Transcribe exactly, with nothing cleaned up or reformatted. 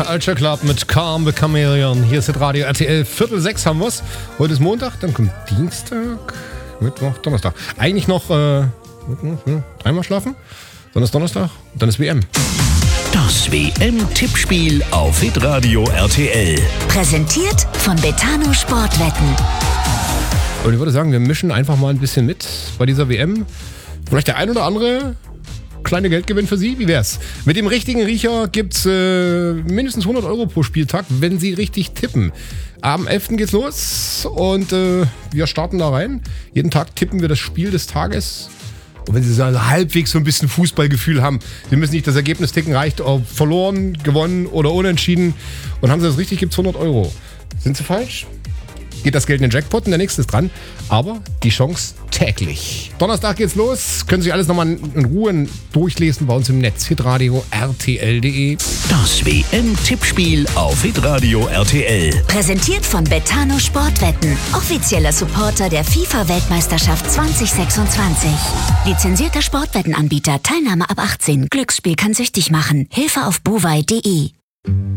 Culture Club mit Calm the Chameleon. Hier ist das Radio R T L. Viertel sechs haben wir's. Heute ist Montag, dann kommt Dienstag, Mittwoch, Donnerstag. Eigentlich noch äh, dreimal schlafen. Dann ist Donnerstag, dann ist W M. Das W M-Tippspiel auf Hitradio R T L. Präsentiert von Betano Sportwetten. Und ich würde sagen, wir mischen einfach mal ein bisschen mit bei dieser W M. Vielleicht der ein oder andere kleine Geldgewinn für Sie. Wie wär's? Mit dem richtigen Riecher gibt's äh, mindestens hundert Euro pro Spieltag, wenn Sie richtig tippen. Am elften geht's los und äh, wir starten da rein. Jeden Tag tippen wir das Spiel des Tages. Und wenn Sie so also halbwegs so ein bisschen Fußballgefühl haben, Sie müssen nicht das Ergebnis ticken, reicht ob verloren, gewonnen oder unentschieden. Und haben Sie das richtig, gibt's hundert Euro. Sind Sie falsch? Geht das Geld in den Jackpot und der nächste ist dran. Aber die Chance täglich. Donnerstag geht's los. Können Sie alles nochmal in Ruhe durchlesen bei uns im Netz. hitradio R T L punkt de. Das W M-Tippspiel auf Hitradio R T L. Präsentiert von Betano Sportwetten. Offizieller Supporter der FIFA-Weltmeisterschaft zwanzig sechsundzwanzig. Lizenzierter Sportwettenanbieter. Teilnahme ab achtzehn. Glücksspiel kann süchtig machen. Hilfe auf bovai punkt de.